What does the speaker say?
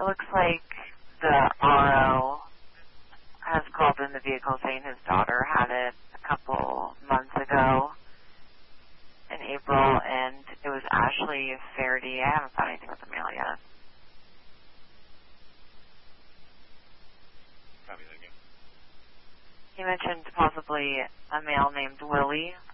looks like the RO has called in the vehicle saying his daughter had it a couple months ago in April, and it was Ashley Faraday. I haven't found anything with the mail yet. Copy that again. He mentioned possibly a male named Willie